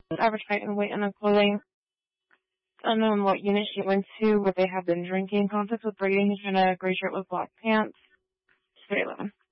average height and weight and clothing. Unknown what unit she went to, but they have been drinking. Contact with Brady. He's in a gray shirt with black pants. 11.